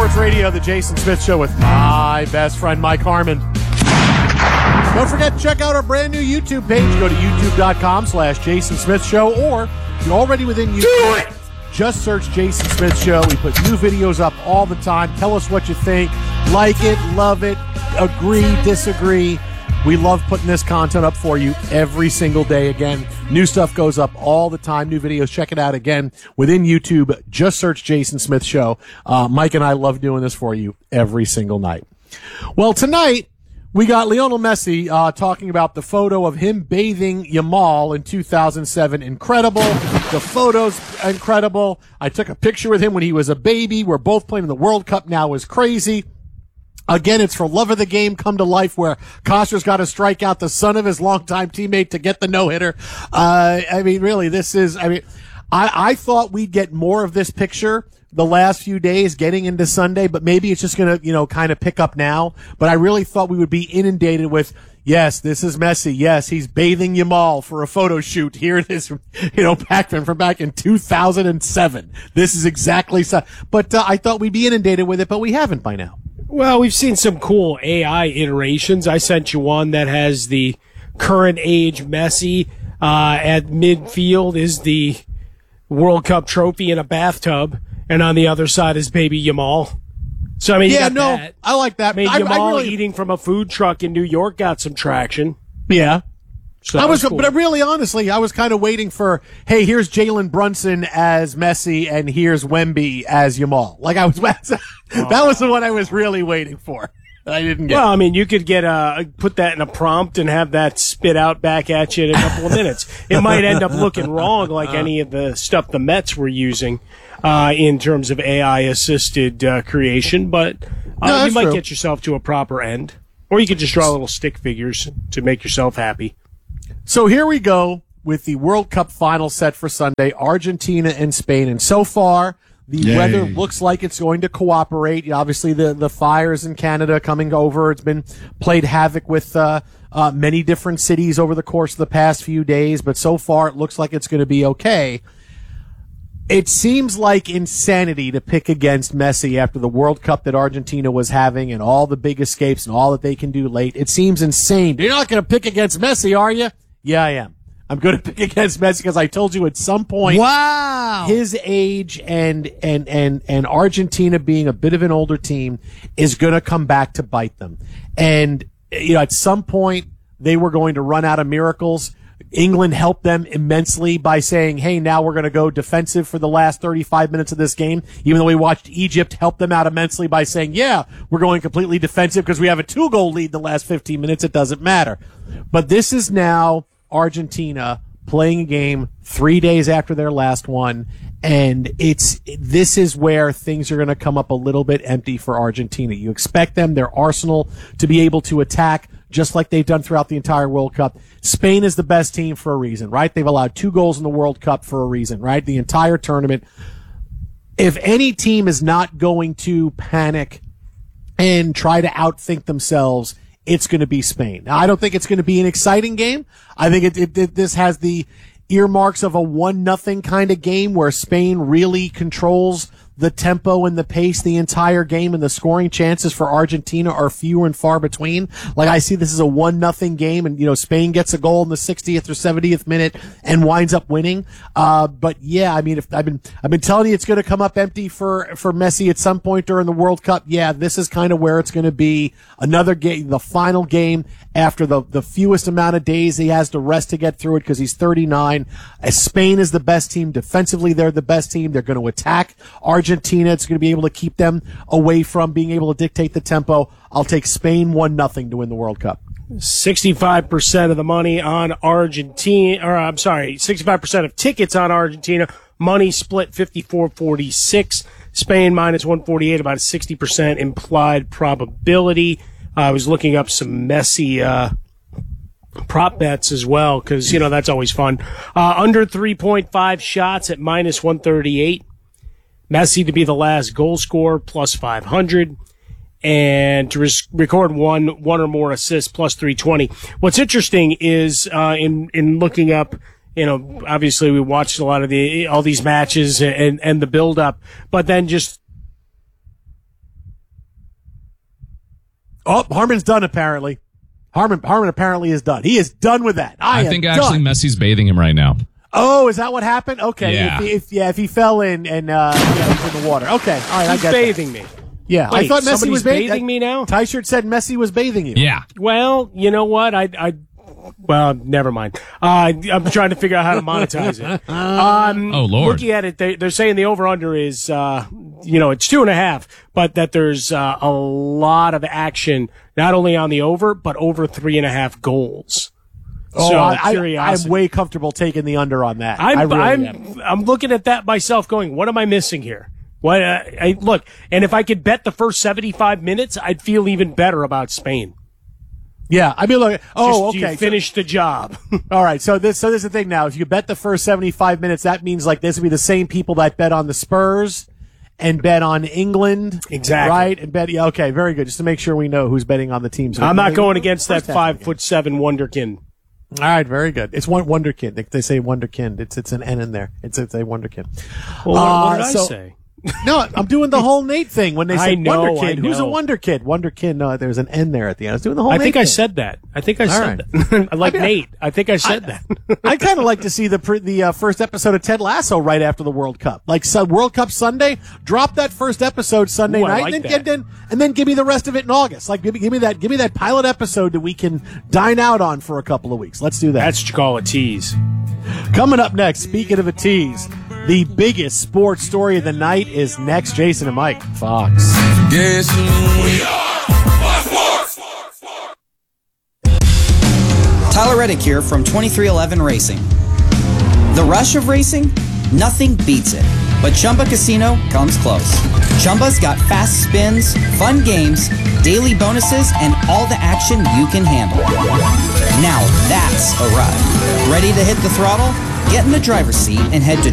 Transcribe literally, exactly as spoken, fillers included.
Sports Radio, the Jason Smith Show with my best friend, Mike Harmon. Don't forget to check out our brand new YouTube page. Go to youtube.com slash Jason Smith Show, or if you're already within YouTube, do it! Just search Jason Smith Show. We put new videos up all the time. Tell us what you think. Like it, love it, agree, disagree. We love putting this content up for you every single day. Again, new stuff goes up all the time, new videos. Check it out again within YouTube. Just search Jason Smith Show. Uh, Mike and I love doing this for you every single night. Well, tonight, we got Lionel Messi uh, talking about the photo of him bathing Yamal in two thousand seven. Incredible. The photo's incredible. I took a picture with him when he was a baby. We're both playing in the World Cup now. Is crazy. Again, it's for love of the game come to life, where Koster's got to strike out the son of his longtime teammate to get the no-hitter. Uh, I mean, really, this is, I mean, I, I thought we'd get more of this picture the last few days getting into Sunday, but maybe it's just going to, you know, kind of pick up now. But I really thought we would be inundated with, yes, this is Messi. Yes, he's bathing Yamal for a photo shoot. Here it is, from, you know, back from, from back in two thousand seven. This is exactly so. But uh, I thought we'd be inundated with it, but we haven't by now. Well, we've seen some cool A I iterations. I sent you one that has the current age Messi uh, at midfield is the World Cup trophy in a bathtub, and on the other side is baby Yamal. So, I mean, yeah, you got no, that. I like that. I mean, I, Yamal I really, eating from a food truck in New York got some traction. Yeah. So I was, was cool. But really, honestly, I was kind of waiting for, hey, here's Jalen Brunson as Messi, and here's Wemby as Yamal. Like I was, that was the one I was really waiting for. I didn't get. Well, I mean, you could get a put that in a prompt and have that spit out back at you in a couple of minutes. It might end up looking wrong, like any of the stuff the Mets were using uh, in terms of A I assisted uh, creation, but uh, no, you might true. get yourself to a proper end, or you could just draw little stick figures to make yourself happy. So here we go with the World Cup final set for Sunday, Argentina and Spain. And so far, the Yay. weather looks like it's going to cooperate. Obviously, the, the fires in Canada coming over. It's been played havoc with uh, uh, many different cities over the course of the past few days. But so far, it looks like it's going to be okay. It seems like insanity to pick against Messi after the World Cup that Argentina was having and all the big escapes and all that they can do late. It seems insane. You're not going to pick against Messi, are you? Yeah, I am. I'm going to pick against Messi because I told you at some point, wow, his age and and and and Argentina being a bit of an older team is going to come back to bite them. And you know, at some point they were going to run out of miracles. England helped them immensely by saying, hey, now we're going to go defensive for the last thirty-five minutes of this game, even though we watched Egypt help them out immensely by saying, yeah, we're going completely defensive because we have a two-goal lead in the last fifteen minutes. It doesn't matter. But this is now Argentina playing a game three days after their last one, and it's this is where things are going to come up a little bit empty for Argentina. You expect them, their arsenal, to be able to attack just like they've done throughout the entire World Cup. Spain is the best team for a reason, right? They've allowed two goals in the World Cup for a reason, right? The entire tournament. If any team is not going to panic and try to outthink themselves, it's going to be Spain. Now, I don't think it's going to be an exciting game. I think it, it, it this has the earmarks of a one nothing kind of game where Spain really controls the tempo and the pace the entire game, and the scoring chances for Argentina are few and far between. Like, I see this as a one nothing game, and, you know, Spain gets a goal in the sixtieth or seventieth minute and winds up winning. Uh, but yeah, I mean, if I've been, I've been telling you it's going to come up empty for, for Messi at some point during the World Cup. Yeah, this is kind of where it's going to be. Another game, the final game after the, the fewest amount of days he has to rest to get through it because he's thirty-nine. As Spain is the best team. Defensively, they're the best team. They're going to attack Argentina. It's going to be able to keep them away from being able to dictate the tempo. I'll take Spain one nothing to win the World Cup. sixty-five percent of the money on Argentina, or I'm sorry, sixty-five percent of tickets on Argentina. Money split fifty-four forty-six. Spain minus one forty-eight, about a sixty percent implied probability. Uh, I was looking up some Messi uh, prop bets as well because, you know, that's always fun. Uh, under three point five shots at minus one thirty-eight. Messi to be the last goal scorer, plus five hundred. And to res- record one one or more assists, plus three twenty. What's interesting is uh, in in looking up, you know, obviously we watched a lot of the all these matches and and the build up, but then just Oh, Harmon's done apparently. Harmon, Harmon apparently is done. He is done with that. I, I think am actually done. Messi's bathing him right now. Oh, is that what happened? Okay. Yeah. If, he, if yeah, if he fell in and uh, yeah, he's in the water. Okay. All right. He's I get bathing that. me. Yeah, Wait, I thought Messi somebody's was bathing, bathing me now? Tyshirt said Messi was bathing you. Yeah. Well, you know what? I, I, well, never mind. Uh, I'm trying to figure out how to monetize it. Um, Oh, Lord. Looking at it, they, they're saying the over-under is, uh, you know, it's two and a half, but that there's uh, a lot of action, not only on the over, but over three and a half goals. Oh, so, I, I, curiosity. I'm way comfortable taking the under on that. I'm, I really I'm, am. I'm looking at that myself going, what am I missing here? What, uh, I, look, and if I could bet the first seventy-five minutes, I'd feel even better about Spain. Yeah, I mean, look. Oh, Just, okay. you finish the job. All right. So this, so this is the thing now. If you bet the first seventy-five minutes, that means like this would be the same people that bet on the Spurs and bet on England. Exactly. Right. And bet. Yeah. Okay. Very good. Just to make sure we know who's betting on the teams. I'm not going against that First half five of the foot seven wonderkin. All right. Very good. It's one Wonderkind. They, they say Wonderkind. It's it's an N in there. It's it's a Wonderkind. Well, what, what Uh, did I so- say? No, I'm doing the whole Nate thing when they I said know, Wonder Kid. I Who's a know. Wonder Kid? Wonder Kid. No, there's an N there at the end. I was doing the whole I Nate think I thing. said that. I think I said right. that. I like I mean, Nate. I think I said I- that. I'd kind of like to see the pre- the uh, first episode of Ted Lasso right after the World Cup, like so World Cup Sunday. Drop that first episode Sunday Ooh, I night, like and then, that. get, then and then give me the rest of it in August. Like give me, give me that give me that pilot episode that we can dine out on for a couple of weeks. Let's do that. That's what you call a tease. Coming up next. Speaking of a tease, the biggest sports story of the night is next. Jason and Mike, Fox. Yes, we are. Tyler Reddick here from twenty-three eleven Racing. The rush of racing? Nothing beats it. But Chumba Casino comes close. Chumba's got fast spins, fun games, daily bonuses, and all the action you can handle. Now that's a ride. Ready to hit the throttle? Get in the driver's seat and head to